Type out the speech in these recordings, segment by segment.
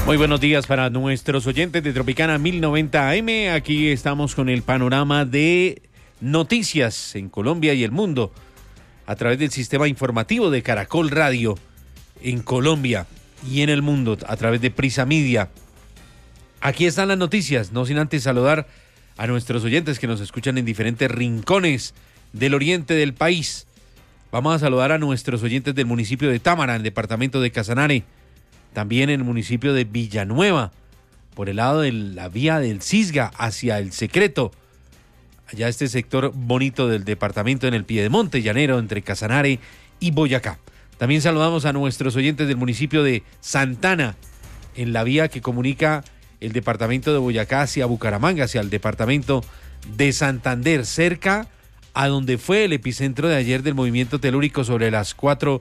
Muy buenos días para nuestros oyentes de Tropicana 1090 AM. Aquí estamos con el panorama de noticias en Colombia y el mundo a través del sistema informativo de Caracol Radio en Colombia y en el mundo a través de Prisa Media. Aquí están las noticias, no sin antes saludar a nuestros oyentes que nos escuchan en diferentes rincones del oriente del país. Vamos a saludar a nuestros oyentes del municipio de Támara, en el departamento de Casanare. También en el municipio de Villanueva, por el lado de la vía del Cisga hacia el Secreto. Allá este sector bonito del departamento en el Piedemonte Llanero, entre Casanare y Boyacá. También saludamos a nuestros oyentes del municipio de Santana, en la vía que comunica el departamento de Boyacá hacia Bucaramanga, hacia el departamento de Santander, cerca a donde fue el epicentro de ayer del movimiento telúrico sobre las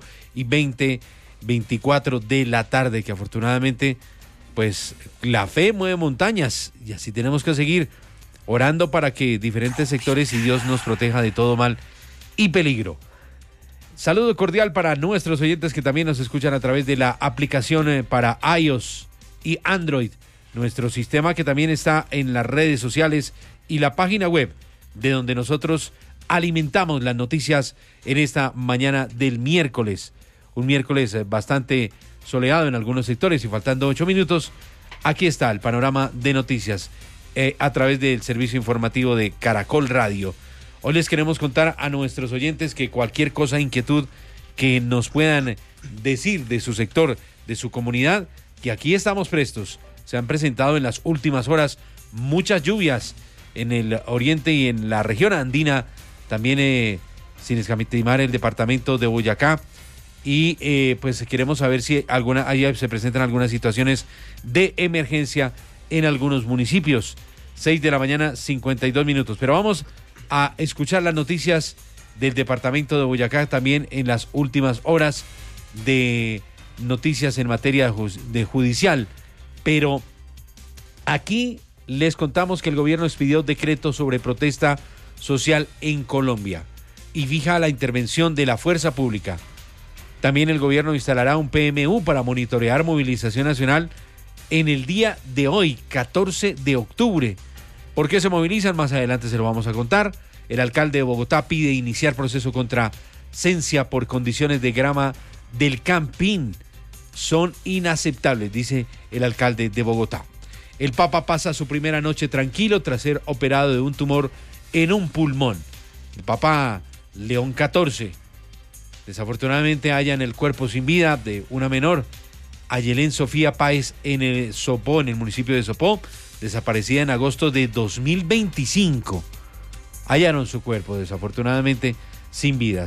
4:24 de la tarde, que afortunadamente pues la fe mueve montañas y así tenemos que seguir orando para que diferentes sectores y Dios nos proteja de todo mal y peligro. Saludo cordial para nuestros oyentes que también nos escuchan a través de la aplicación para iOS y Android, nuestro sistema que también está en las redes sociales y la página web de donde nosotros alimentamos las noticias en esta mañana del miércoles. Un miércoles bastante soleado en algunos sectores y faltando 8 minutos, aquí está el panorama de noticias a través del servicio informativo de Caracol Radio. Hoy les queremos contar a nuestros oyentes que cualquier cosa, inquietud que nos puedan decir de su sector, de su comunidad, que aquí estamos prestos. Se han presentado en las últimas horas muchas lluvias en el oriente y en la región andina, también sin escatimar el departamento de Boyacá. Y pues queremos saber si ahí se presentan algunas situaciones de emergencia en algunos municipios. 6:52 a.m. Pero vamos a escuchar las noticias del departamento de Boyacá también en las últimas horas de noticias en materia de judicial. Pero aquí les contamos que el gobierno expidió decreto sobre protesta social en Colombia y fija la intervención de la fuerza pública. También el gobierno instalará un PMU para monitorear movilización nacional en el día de hoy, 14 de octubre. ¿Por qué se movilizan? Más adelante se lo vamos a contar. El alcalde de Bogotá pide iniciar proceso contra Cencia por condiciones de grama del Campín. Son inaceptables, dice el alcalde de Bogotá. El Papa pasa su primera noche tranquilo tras ser operado de un tumor en un pulmón. El Papa León XIV. Desafortunadamente hallan el cuerpo sin vida de una menor, Ayelén Sofía Páez, en el Sopó, en el municipio de Sopó, desaparecida en agosto de 2025. Hallaron su cuerpo, desafortunadamente, sin vida.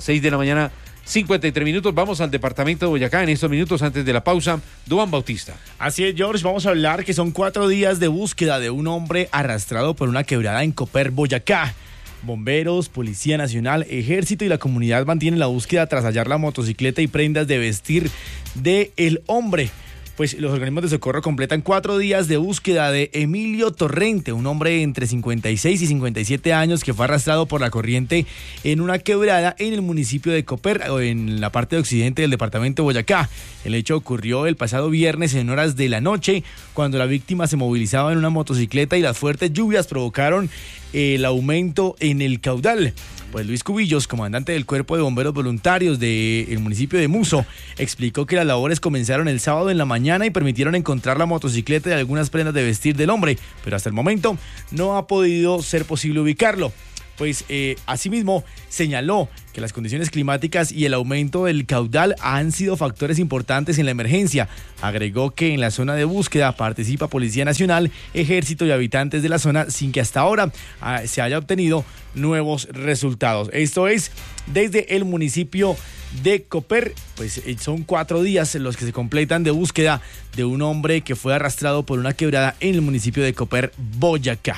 6:53 a.m. Vamos al departamento de Boyacá en estos minutos antes de la pausa. Duván Bautista. Así es, George. Vamos a hablar que son 4 días de búsqueda de un hombre arrastrado por una quebrada en Copper, Boyacá. Bomberos, Policía Nacional, Ejército y la comunidad mantienen la búsqueda tras hallar la motocicleta y prendas de vestir del hombre. Pues los organismos de socorro completan 4 días de búsqueda de Emilio Torrente, un hombre entre 56 y 57 años que fue arrastrado por la corriente en una quebrada en el municipio de Copper, en la parte occidente del departamento de Boyacá. El hecho ocurrió el pasado viernes en horas de la noche, cuando la víctima se movilizaba en una motocicleta y las fuertes lluvias provocaron el aumento en el caudal. Pues Luis Cubillos, comandante del Cuerpo de Bomberos Voluntarios del municipio de Muso, explicó que las labores comenzaron el sábado en la mañana y permitieron encontrar la motocicleta y algunas prendas de vestir del hombre, pero hasta el momento no ha podido ser posible ubicarlo. Pues asimismo señaló que las condiciones climáticas y el aumento del caudal han sido factores importantes en la emergencia. Agregó que en la zona de búsqueda participa Policía Nacional, Ejército y habitantes de la zona sin que hasta ahora se haya obtenido nuevos resultados. Esto es desde el municipio de Copper. Pues son 4 días en los que se completan de búsqueda de un hombre que fue arrastrado por una quebrada en el municipio de Copper, Boyacá.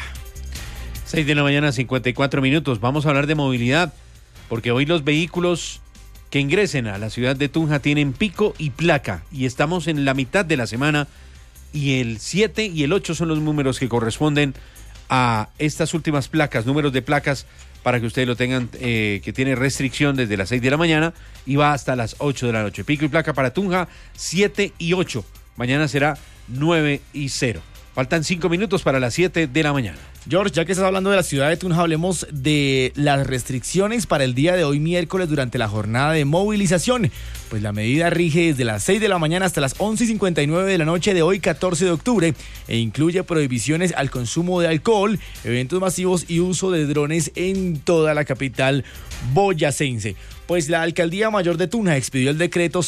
6:54 a.m. Vamos a hablar de movilidad, porque hoy los vehículos que ingresen a la ciudad de Tunja tienen pico y placa, y estamos en la mitad de la semana, y el 7 y el 8 son los números que corresponden a estas últimas placas, números de placas, para que ustedes lo tengan, que tiene restricción desde las 6 de la mañana y va hasta las 8 de la noche. Pico y placa para Tunja, 7 y 8. Mañana será 9-0. Faltan 5 minutos para las 7 de la mañana. George, ya que estás hablando de la ciudad de Tunja, hablemos de las restricciones para el día de hoy miércoles durante la jornada de movilización. Pues la medida rige desde las 6 de la mañana hasta las 11:59 de la noche de hoy, 14 de octubre, e incluye prohibiciones al consumo de alcohol, eventos masivos y uso de drones en toda la capital boyacense. Pues la Alcaldía Mayor de Tunja expidió el decreto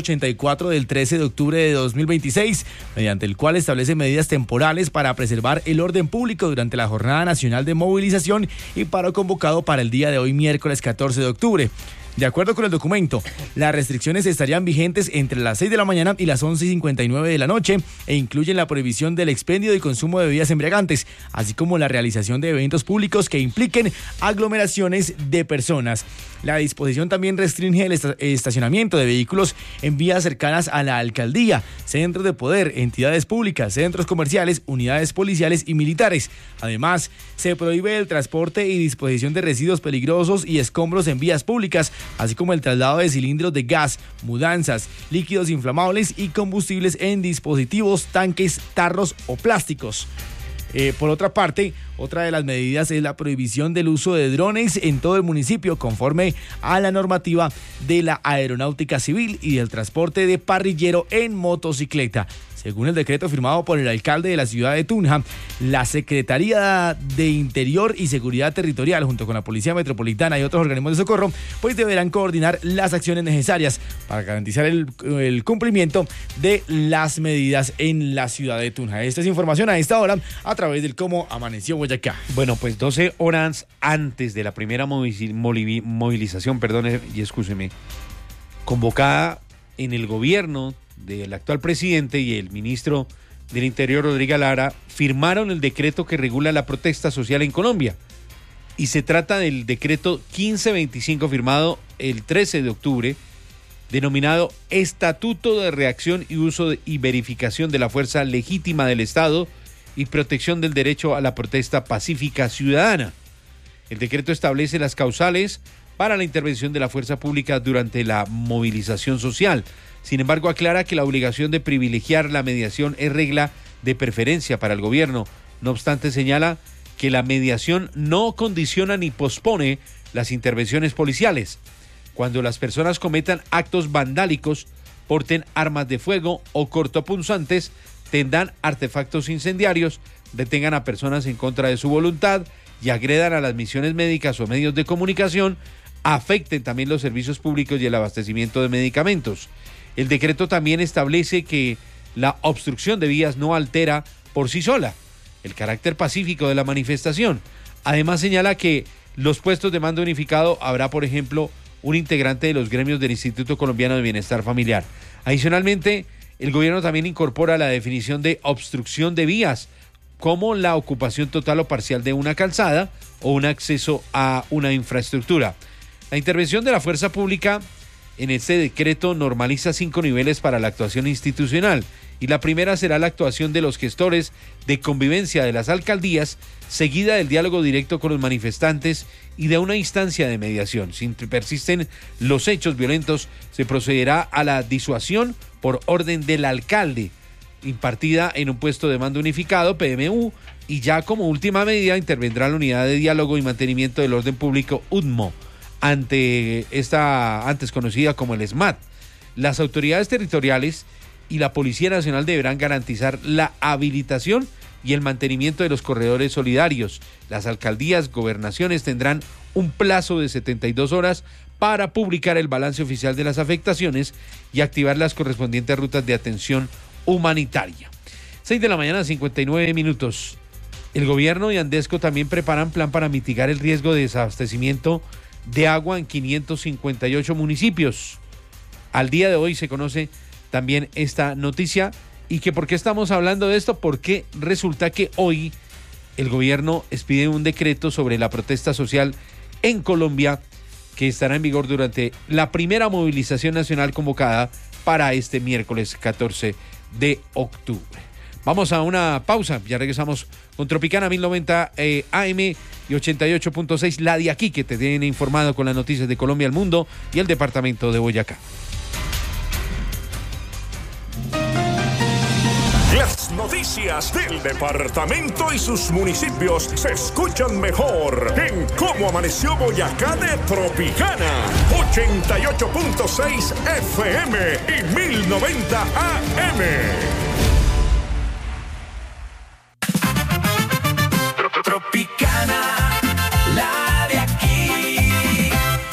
0284 del 13 de octubre de 2026, mediante el cual establece medidas temporales para preservar el orden público durante la Jornada Nacional de Movilización y paro convocado para el día de hoy, miércoles 14 de octubre. De acuerdo con el documento, las restricciones estarían vigentes entre las 6 de la mañana y las 11:59 de la noche e incluyen la prohibición del expendio y consumo de bebidas embriagantes, así como la realización de eventos públicos que impliquen aglomeraciones de personas. La disposición también restringe el estacionamiento de vehículos en vías cercanas a la alcaldía, centros de poder, entidades públicas, centros comerciales, unidades policiales y militares. Además, se prohíbe el transporte y disposición de residuos peligrosos y escombros en vías públicas, así como el traslado de cilindros de gas, mudanzas, líquidos inflamables y combustibles en dispositivos, tanques, tarros o plásticos. Por otra parte, otra de las medidas es la prohibición del uso de drones en todo el municipio, conforme a la normativa de la Aeronáutica Civil, y del transporte de parrillero en motocicleta. Según el decreto firmado por el alcalde de la ciudad de Tunja, la Secretaría de Interior y Seguridad Territorial, junto con la Policía Metropolitana y otros organismos de socorro, pues deberán coordinar las acciones necesarias para garantizar el cumplimiento de las medidas en la ciudad de Tunja. Esta es información a esta hora a través del Cómo Amaneció Boyacá. Bueno, pues 12 horas antes de la primera movilización, y escúcheme, convocada en el gobierno del actual presidente y el ministro del Interior, Rodrigo Lara, firmaron el decreto que regula la protesta social en Colombia. Y se trata del decreto 1525, firmado el 13 de octubre, denominado Estatuto de Reacción y Uso y Verificación de la Fuerza Legítima del Estado y Protección del Derecho a la Protesta Pacífica Ciudadana. El decreto establece las causales para la intervención de la fuerza pública durante la movilización social. Sin embargo, aclara que la obligación de privilegiar la mediación es regla de preferencia para el gobierno. No obstante, señala que la mediación no condiciona ni pospone las intervenciones policiales. Cuando las personas cometan actos vandálicos, porten armas de fuego o cortopunzantes, tendan artefactos incendiarios, detengan a personas en contra de su voluntad y agredan a las misiones médicas o medios de comunicación, afecten también los servicios públicos y el abastecimiento de medicamentos. El decreto también establece que la obstrucción de vías no altera por sí sola el carácter pacífico de la manifestación. Además, señala que los puestos de mando unificado habrá, por ejemplo, un integrante de los gremios del Instituto Colombiano de Bienestar Familiar. Adicionalmente, el gobierno también incorpora la definición de obstrucción de vías, como la ocupación total o parcial de una calzada o un acceso a una infraestructura. La intervención de la fuerza pública en este decreto normaliza 5 niveles para la actuación institucional, y la primera será la actuación de los gestores de convivencia de las alcaldías, seguida del diálogo directo con los manifestantes y de una instancia de mediación. Si persisten los hechos violentos, se procederá a la disuasión por orden del alcalde, impartida en un puesto de mando unificado, PMU, y ya como última medida intervendrá la unidad de diálogo y mantenimiento del orden público, UDMO, ante esta antes conocida como el SMAT. Las autoridades territoriales y la Policía Nacional deberán garantizar la habilitación y el mantenimiento de los corredores solidarios. Las alcaldías, gobernaciones tendrán un plazo de 72 horas para publicar el balance oficial de las afectaciones y activar las correspondientes rutas de atención humanitaria. 6 de la mañana, 59 minutos. El gobierno y Andesco también preparan plan para mitigar el riesgo de desabastecimiento de agua en 558 municipios. Al día de hoy se conoce también esta noticia. ¿Y que por qué estamos hablando de esto? Porque resulta que hoy el gobierno expide un decreto sobre la protesta social en Colombia, que estará en vigor durante la primera movilización nacional convocada para este miércoles 14 de octubre. Vamos a una pausa, ya regresamos con Tropicana 1090 AM y 88.6, la de aquí, que te tiene informado con las noticias de Colombia, el mundo y el departamento de Boyacá. noticias del departamento y sus municipios se escuchan mejor en Cómo Amaneció Boyacá de Tropicana. 88.6 FM y 1090 AM. Tropicana, la de aquí.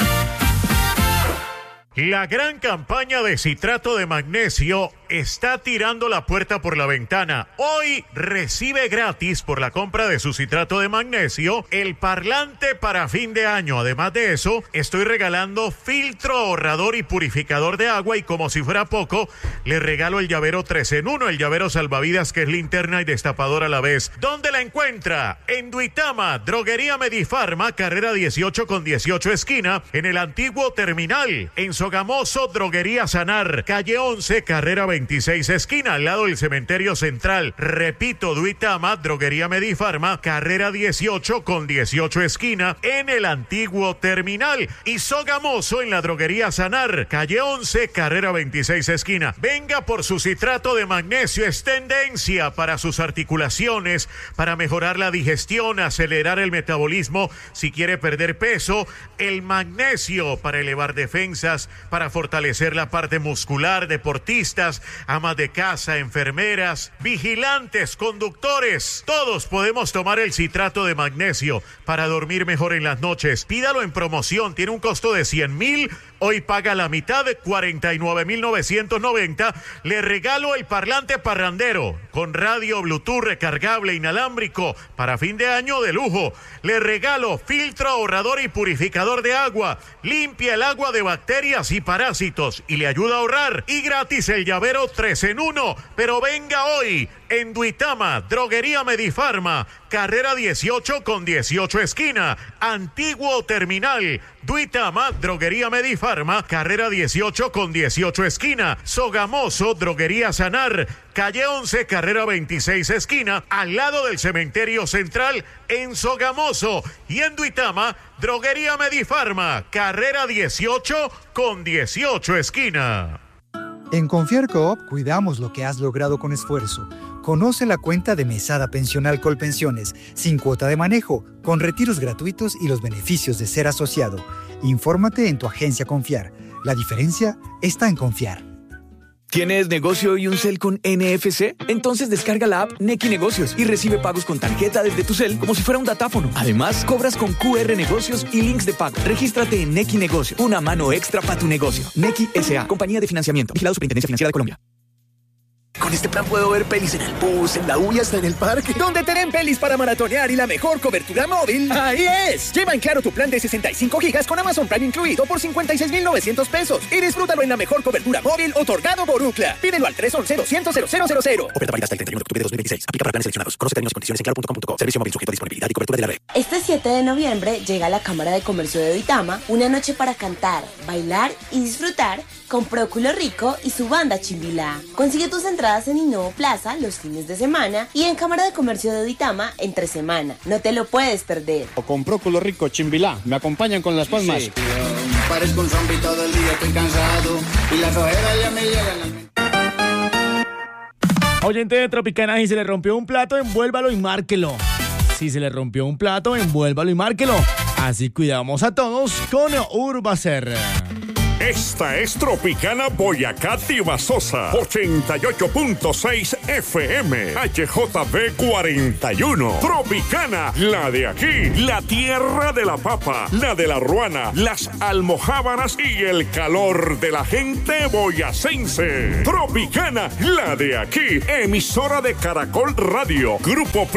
La gran campaña de citrato de magnesio está tirando la puerta por la ventana. Hoy recibe gratis por la compra de su citrato de magnesio el parlante para fin de año. Además de eso, estoy regalando filtro ahorrador y purificador de agua, y como si fuera poco, le regalo el llavero 3 en 1, el llavero salvavidas que es linterna y destapador a la vez. ¿Dónde la encuentra? En Duitama, Droguería Medifarma, carrera 18 con 18 esquina, en el antiguo terminal. En Sogamoso, Droguería Sanar, calle 11, carrera 26 esquina, al lado del cementerio central. Repito, Duitama, Droguería Medifarma, carrera 18 con 18 esquina, en el antiguo terminal. Y Sogamoso en la Droguería Sanar, calle 11, carrera 26 esquina. Venga por su citrato de magnesio, es tendencia para sus articulaciones, para mejorar la digestión, acelerar el metabolismo, si quiere perder peso. El magnesio para elevar defensas, para fortalecer la parte muscular, deportistas, amas de casa, enfermeras, vigilantes, conductores. Todos podemos tomar el citrato de magnesio para dormir mejor en las noches. Pídalo en promoción, tiene un costo de 100.000. Hoy paga la mitad, de 49.990. Le regalo el parlante parrandero con radio Bluetooth recargable inalámbrico para fin de año de lujo. Le regalo filtro ahorrador y purificador de agua. Limpia el agua de bacterias y parásitos y le ayuda a ahorrar. Y gratis el llavero 3 en 1. Pero venga hoy en Duitama, Droguería Medifarma, carrera 18 con 18 esquina, antiguo terminal. Duitama, Droguería Medifarma, carrera 18 con 18 esquina. Sogamoso, Droguería Sanar, calle 11, carrera 26 esquina, al lado del cementerio central en Sogamoso. Y en Duitama, Droguería Medifarma, carrera 18 con 18 esquina. En Confiar Coop cuidamos lo que has logrado con esfuerzo. Conoce la cuenta de Mesada Pensional Colpensiones, sin cuota de manejo, con retiros gratuitos y los beneficios de ser asociado. Infórmate en tu agencia Confiar. La diferencia está en confiar. ¿Tienes negocio y un cel con NFC? Entonces descarga la app Nequi Negocios y recibe pagos con tarjeta desde tu cel como si fuera un datáfono. Además, cobras con QR Negocios y links de pago. Regístrate en Nequi Negocios, una mano extra para tu negocio. Nequi S.A., compañía de financiamiento. Vigilado Superintendencia Financiera de Colombia. Con este plan puedo ver pelis en el bus, en la U y hasta en el parque. ¿Dónde tienen pelis para maratonear y la mejor cobertura móvil? ¡Ahí es! Lleva en Claro tu plan de 65 gigas con Amazon Prime incluido por 56.900 pesos. Y disfrútalo en la mejor cobertura móvil otorgado por Ookla. Pídelo al 311-200-0000. Oferta válida hasta el 31 de octubre de 2026. Aplica para planes seleccionados. Conoce términos y condiciones en claro.com.co. Servicio móvil sujeto a disponibilidad y cobertura de la red. Este 7 de noviembre llega a la Cámara de Comercio de Duitama una noche para cantar, bailar y disfrutar con Próculo Rico y su banda Chimbila. Consigue tus entradas en Innovo Plaza los fines de semana y en Cámara de Comercio de Duitama entre semana. No te lo puedes perder. Con Próculo Rico, Chimbila, me acompañan con las palmas. Sí, parezco un zombie todo el día, estoy cansado y las ojeras ya me llegan al... Oyente de Tropicana, si se le rompió un plato, envuélvalo y márquelo. Si se le rompió un plato, envuélvalo y márquelo. Así cuidamos a todos con Urbacer. Esta es Tropicana Boyacá Tibasosa, 88.6 FM, HJB 41. Tropicana, la de aquí, la tierra de la papa, la de la ruana, las almojábanas y el calor de la gente boyacense. Tropicana, la de aquí, emisora de Caracol Radio, Grupo